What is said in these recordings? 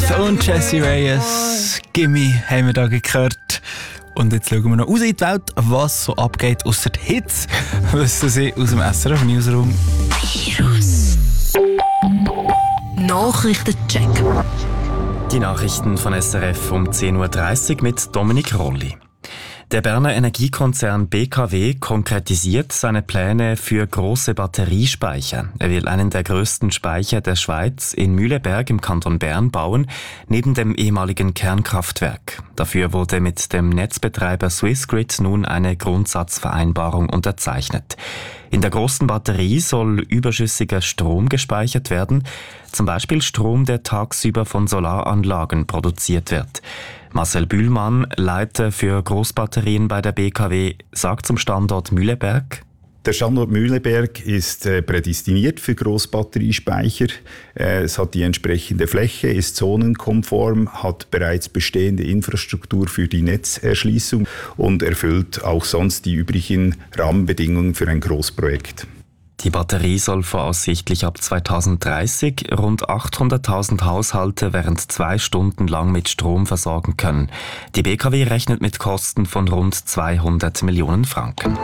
Smith und Jessie Reyes. Gimme haben wir da gehört. Und jetzt schauen wir noch raus in die Welt, was so abgeht ausser der Hits. Wissen Sie aus dem SRF Newsroom. Virus. Nachrichtencheck. Die Nachrichten von SRF um 10.30 Uhr mit Dominik Rolli. Der Berner Energiekonzern BKW konkretisiert seine Pläne für grosse Batteriespeicher. Er will einen der grössten Speicher der Schweiz in Mühleberg im Kanton Bern bauen, neben dem ehemaligen Kernkraftwerk. Dafür wurde mit dem Netzbetreiber Swissgrid nun eine Grundsatzvereinbarung unterzeichnet. In der großen Batterie soll überschüssiger Strom gespeichert werden, zum Beispiel Strom, der tagsüber von Solaranlagen produziert wird. Marcel Bühlmann, Leiter für Großbatterien bei der BKW, sagt zum Standort Mühleberg: Der Standort Mühleberg ist prädestiniert für Großbatteriespeicher. Es hat die entsprechende Fläche, ist zonenkonform, hat bereits bestehende Infrastruktur für die Netzerschließung und erfüllt auch sonst die übrigen Rahmenbedingungen für ein Großprojekt. Die Batterie soll voraussichtlich ab 2030 rund 800.000 Haushalte während 2 Stunden lang mit Strom versorgen können. Die BKW rechnet mit Kosten von rund 200 Millionen Franken.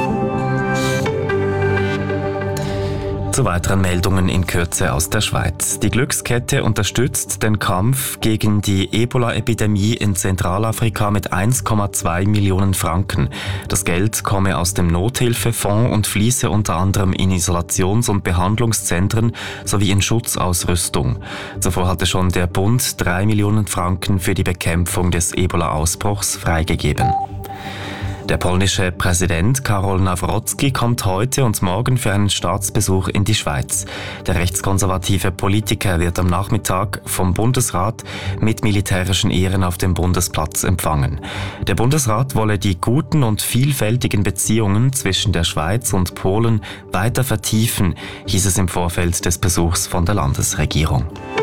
Zu weiteren Meldungen in Kürze aus der Schweiz. Die Glückskette unterstützt den Kampf gegen die Ebola-Epidemie in Zentralafrika mit 1,2 Millionen Franken. Das Geld komme aus dem Nothilfefonds und fließe unter anderem in Isolations- und Behandlungszentren sowie in Schutzausrüstung. Zuvor hatte schon der Bund 3 Millionen Franken für die Bekämpfung des Ebola-Ausbruchs freigegeben. Der polnische Präsident Karol Nawrocki kommt heute und morgen für einen Staatsbesuch in die Schweiz. Der rechtskonservative Politiker wird am Nachmittag vom Bundesrat mit militärischen Ehren auf dem Bundesplatz empfangen. Der Bundesrat wolle die guten und vielfältigen Beziehungen zwischen der Schweiz und Polen weiter vertiefen, hieß es im Vorfeld des Besuchs von der Landesregierung.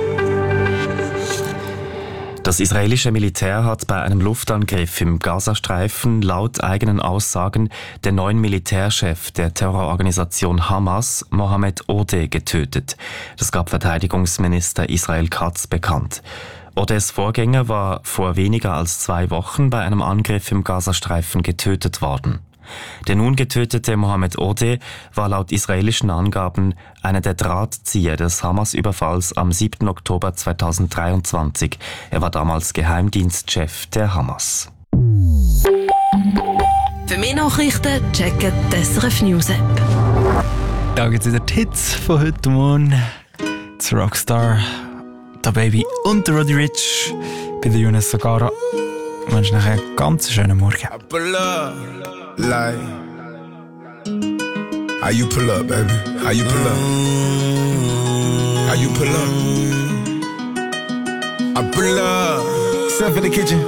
Das israelische Militär hat bei einem Luftangriff im Gazastreifen laut eigenen Aussagen den neuen Militärchef der Terrororganisation Hamas, Mohammed Odeh, getötet. Das gab Verteidigungsminister Israel Katz bekannt. Odehs Vorgänger war vor weniger als 2 Wochen bei einem Angriff im Gazastreifen getötet worden. Der nun getötete Mohammed Odeh war laut israelischen Angaben einer der Drahtzieher des Hamas-Überfalls am 7. Oktober 2023. Er war damals Geheimdienstchef der Hamas. Für mehr Nachrichten checken die SRF News App. Da gibt es wieder die Hits von heute Morgen. Das Rockstar, der Baby und der Roddy Ricch bei der Younes Sagara. Ich wünsche euch einen ganz schönen Morgen. Like, how you pull up, baby? How you pull up? How you pull up? I pull up. Step in the kitchen.